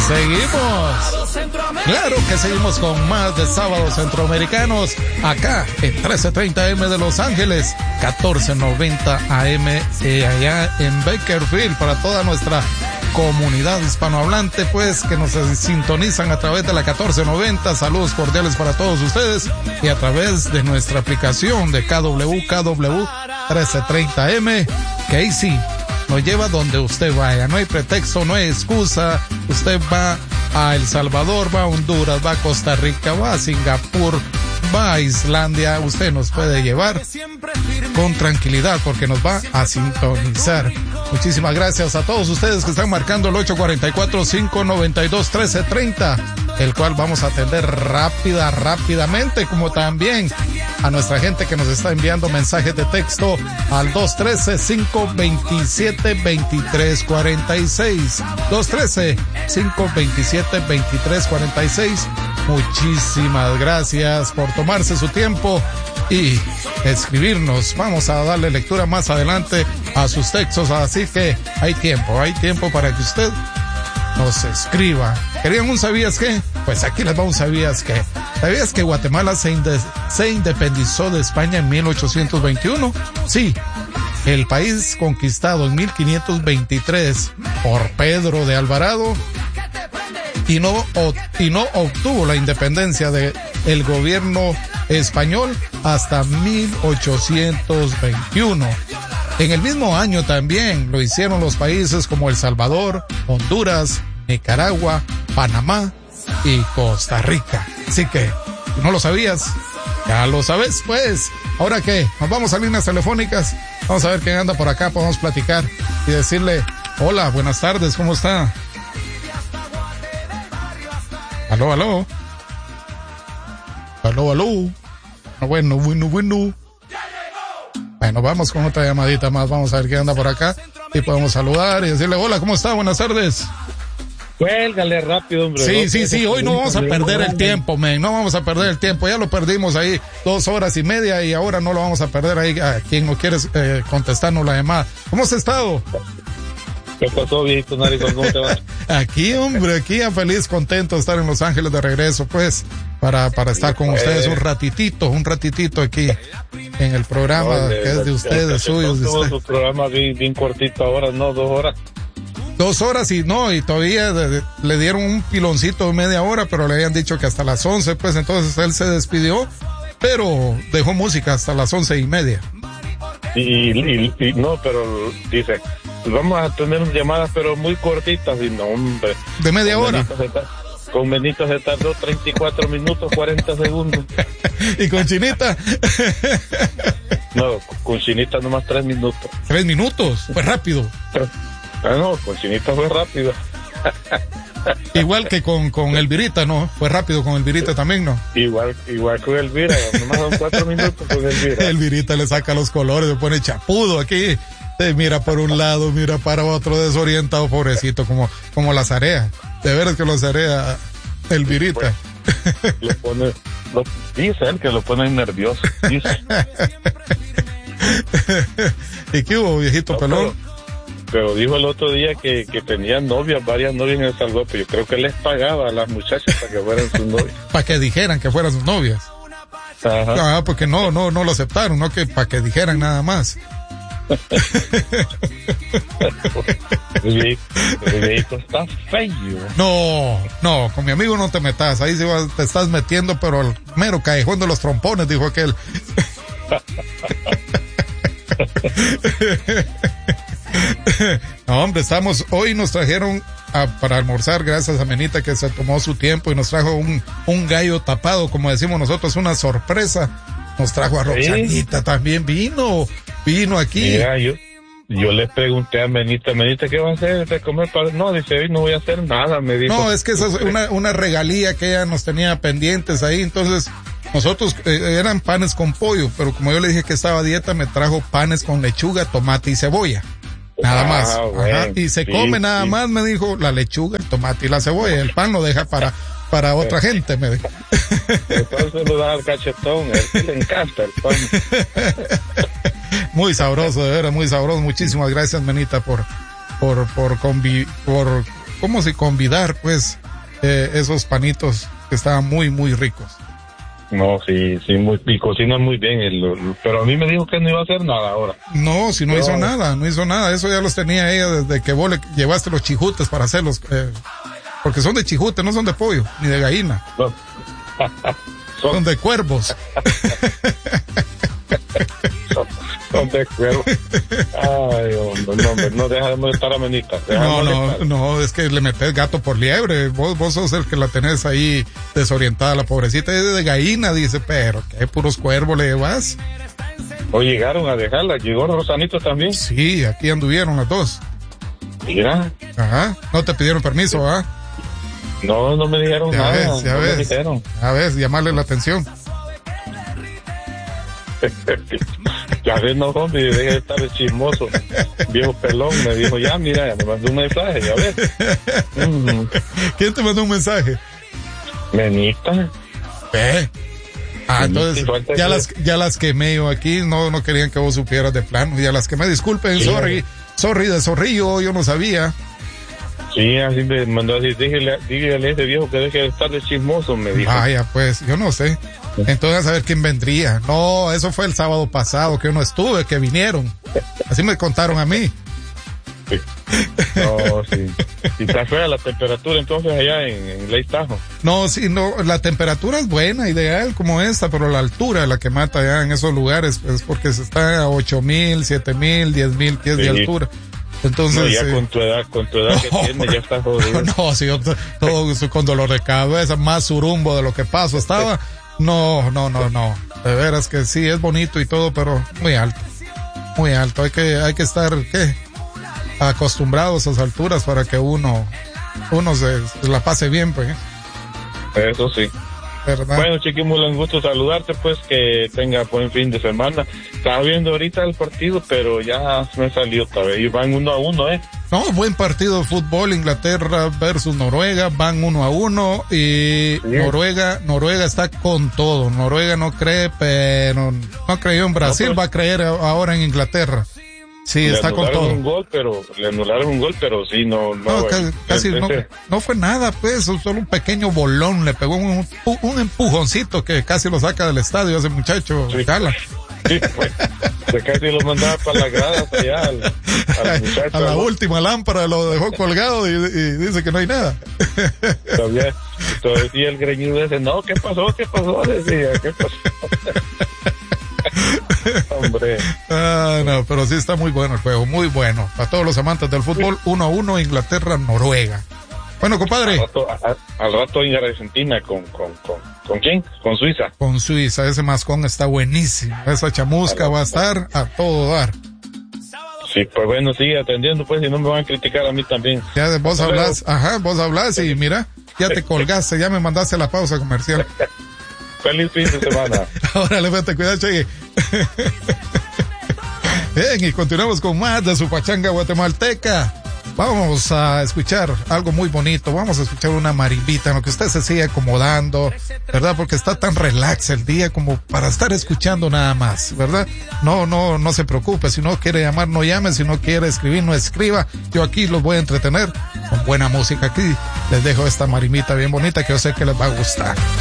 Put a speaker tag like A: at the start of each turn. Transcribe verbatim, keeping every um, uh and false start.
A: Seguimos. Claro que seguimos con más de Sábados Centroamericanos acá en trece treinta eme de Los Ángeles, catorce noventa A M eh, allá en Bakersfield para toda nuestra comunidad hispanohablante, pues, que nos sintonizan a través de la catorce noventa. Saludos cordiales para todos ustedes y a través de nuestra aplicación de K W K W trece treinta eme, que ahí sí nos lleva donde usted vaya. No hay pretexto, no hay excusa. Usted va a El Salvador, va a Honduras, va a Costa Rica, va a Singapur, va a Islandia. Usted nos puede llevar con tranquilidad porque nos va a sintonizar. Muchísimas gracias a todos ustedes que están marcando el ocho cuatro cuatro, cinco nueve dos, uno tres tres cero, el cual vamos a atender rápida, rápidamente, como también a nuestra gente que nos está enviando mensajes de texto al dos uno tres, cinco dos siete, dos tres cuatro seis. dos uno tres, cinco dos siete, dos tres cuatro seis. Muchísimas gracias por tomarse su tiempo y escribirnos. Vamos a darle lectura más adelante a sus textos, así que hay tiempo, hay tiempo para que usted nos escriba. ¿Querían un sabías qué? Pues aquí les va un sabías qué. ¿Sabías que Guatemala se, inde- se independizó de España en mil ochocientos veintiuno? Sí, el país conquistado en mil quinientos veintitrés por Pedro de Alvarado y no, y no obtuvo la independencia de el gobierno español hasta mil ochocientos veintiuno. En el mismo año también lo hicieron los países como El Salvador, Honduras, Nicaragua, Panamá y Costa Rica. Así que, si no lo sabías, ya lo sabes, pues. ¿Ahora qué? Nos vamos a líneas telefónicas. Vamos a ver quién anda por acá, podemos platicar y decirle, hola, buenas tardes, ¿cómo está? Aló, aló. Aló, aló. Bueno, bueno, bueno. Bueno, vamos con otra llamadita más. Vamos a ver quién anda por acá. Y podemos saludar y decirle, hola, ¿cómo está? Buenas tardes.
B: Cuélgale rápido, hombre.
A: Sí, sí, sí. Hoy no vamos a perder el tiempo, men. No vamos a perder el tiempo. Ya lo perdimos ahí dos horas y media y ahora no lo vamos a perder ahí. A quien no quiere eh, contestarnos la llamada. ¿Cómo has estado?
B: ¿Qué pasó, viejito Naricón? ¿Cómo te va?
A: Aquí, hombre, aquí feliz, contento de estar en Los Ángeles de regreso, pues, para, para estar con ustedes un ratitito, un ratitito aquí en el programa no, de, que es de ustedes, suyos. De ustedes.
B: Su programa bien, bien cortito ahora, ¿no? Dos horas.
A: Dos horas y no, y todavía de, de, le dieron un piloncito de media hora, pero le habían dicho que hasta las once, pues entonces él se despidió, pero dejó música hasta las once y media.
B: Y, y, y no, pero dice, vamos a tener llamadas, pero muy cortitas, y no, hombre.
A: ¿De media hora?
B: Con Benito se tardó treinta y cuatro minutos, cuarenta segundos.
A: ¿Y con Chinita?
B: No, con Chinita nomás tres minutos.
A: ¿Tres minutos? Fue rápido.
B: Ah, no, con Chinita fue rápido.
A: Igual que con, con Elvirita, ¿no? Fue rápido con Elvirita también, ¿no?
B: Igual, igual con Elvira, nomás son cuatro minutos con Elvira.
A: Elvirita le saca los colores, se pone chapudo aquí. Se mira por un lado, mira para otro, desorientado, pobrecito, como, como la Zarea. De veras que lo Zarea Elvirita.
B: Pues, lo pone, lo, dice él que lo pone nervioso, dice.
A: ¿Y qué hubo, viejito no, pelón?
B: Pero, pero dijo el otro día que, que tenía novias, varias novias en El Salvador, pero yo creo que les pagaba a las muchachas para que fueran sus novias.
A: Para que dijeran que fueran sus novias.
B: Ajá.
A: Ah, porque no, no, no lo aceptaron, no que para que dijeran nada más.
B: El viejito está feo.
A: No, no, con mi amigo no te metas, ahí sí te estás metiendo, pero el mero callejón de los trompones, dijo aquel. No, hombre, estamos, hoy nos trajeron a, para almorzar, gracias a Menita que se tomó su tiempo y nos trajo un, un gallo tapado, como decimos nosotros, una sorpresa. Nos trajo a Roxanita, ¿sí? También vino, vino aquí.
B: Mira, yo, yo le pregunté a Menita, Menita, ¿qué va a hacer de comer? Para... No, dice, no voy a hacer nada, me dijo.
A: No, es que esa es una, una regalía que ella nos tenía pendientes ahí, entonces nosotros eh, eran panes con pollo, pero como yo le dije que estaba a dieta, me trajo panes con lechuga, tomate y cebolla. Nada
B: ah,
A: más.
B: Bueno,
A: Ajá. Y se
B: sí,
A: come nada
B: sí.
A: más, me dijo, la lechuga, el tomate y la cebolla. El pan lo deja para, para otra gente, me dijo.
B: Entonces lo da al cachetón, a él le encanta el pan.
A: Muy sabroso, de veras, muy sabroso. Muchísimas gracias, Menita, por, por, por convi, por como si convidar, pues, eh, esos panitos que estaban muy, muy ricos.
B: No, sí, sí, muy, y cocina muy bien, el, pero a mí me dijo que no iba a hacer nada ahora.
A: No, si no, no hizo nada, no hizo nada, eso ya los tenía ella desde que vos le llevaste los chijutes para hacerlos, eh, porque son de chijute, no son de pollo, ni de gallina. No. son, son de cuervos.
B: son, son de cuervos. Ay, hombre, no, hombre, no deja de molestar a Menita.
A: No, no, no, es que le metes gato por liebre. Vos, vos sos el que la tenés ahí desorientada, la pobrecita es de gallina, dice, pero qué puros cuervos le llevas.
B: O llegaron a dejarla, llegó Rosanito también.
A: Sí, aquí anduvieron las dos.
B: Mira.
A: Ajá, no te pidieron permiso, ¿ah? ¿eh?
B: No, no me dijeron
A: ya
B: nada.
A: Ves, ya
B: no
A: ves,
B: me dijeron.
A: Ya ves, llamarle la atención.
B: Ya ves, no, hombre, deja de estar chismoso. Viejo pelón, me dijo, ya, mira, me mandó un mensaje, ya ves. Mm.
A: ¿Quién te mandó un mensaje?
B: Menita.
A: ¿Eh? Ah, entonces, ya las, ya las quemé yo aquí, no, no querían que vos supieras de plano, ya las quemé, disculpen, sí, sorry, sorry de zorrillo, yo no sabía.
B: Sí, así me mandó así, dígale, dígale a ese viejo que deje de estar de chismoso, me dijo.
A: Vaya, pues, yo no sé. Entonces a ver quién vendría. No, eso fue el sábado pasado que yo no estuve, que vinieron. Así me contaron a mí.
B: Sí. No, sí. Y está fea la temperatura entonces allá en, en Ley Tahoe.
A: No, sí, no, la temperatura es buena, ideal como esta, pero la altura la que mata allá en esos lugares es porque se está a ocho mil, siete mil, diez mil pies sí. de altura. Entonces,
B: no, ya
A: eh,
B: con tu edad, con tu edad que no, tienes, ya estás jodido.
A: No, sí, yo todo con dolor de cabeza, más surumbo de lo que paso estaba. No, no, no, no. De veras que sí, es bonito y todo, pero muy alto. Muy alto. Hay que, hay que estar, ¿qué? Acostumbrados a esas alturas para que uno, uno se, se la pase bien, pues.
B: Eso sí.
A: ¿Verdad?
B: Bueno, Chiquimula, un gusto saludarte, pues, que tenga buen fin de semana. Estaba viendo ahorita el partido, pero ya me salió otra vez. Y van uno a uno, ¿eh?
A: No, buen partido de fútbol, Inglaterra versus Noruega, van uno a uno y sí. Noruega, Noruega está con todo. Noruega no cree, pero no creyó en Brasil, no, pues, va a creer ahora en Inglaterra. Sí, está con todo.
B: Un gol, pero, le anularon un gol, pero sí, no, no,
A: no casi, casi no, no fue nada, pues, solo un pequeño bolón, le pegó un, un empujoncito que casi lo saca del estadio ese muchacho,
B: sí.
A: Cala.
B: Sí, pues, pues casi lo mandaba para las gradas allá al, al muchacho.
A: A la última lámpara lo dejó colgado y, y dice que no hay nada.
B: Todavía, todavía el greñudo ese, no, ¿qué pasó? ¿Qué pasó? Decía, ¿qué pasó? Hombre.
A: Ah, no, pero sí está muy bueno el juego, muy bueno. Para todos los amantes del fútbol, uno a uno, Inglaterra, Noruega. Bueno, compadre.
B: Al rato, a, al rato en Argentina con, con, con, ¿con quién? Con Suiza.
A: Con Suiza, ese mascón está buenísimo. Esa chamusca va a estar a todo dar.
B: Sí, pues bueno, sigue atendiendo, pues, y no me van a criticar a mí también.
A: Ya vos
B: no
A: hablas, veo. Ajá, vos hablas y mira, ya te colgaste, ya me mandaste la pausa comercial.
B: Feliz fin de semana.
A: Órale, vete, cuidado, Che. Bien, y continuamos con más de su pachanga guatemalteca. Vamos a escuchar algo muy bonito. Vamos a escuchar una marimbita en lo que usted se sigue acomodando, ¿verdad? Porque está tan relax el día como para estar escuchando nada más, ¿verdad? No, no, no se preocupe. Si no quiere llamar, no llame. Si no quiere escribir, no escriba. Yo aquí los voy a entretener con buena música. Aquí les dejo esta marimbita bien bonita que yo sé que les va a gustar.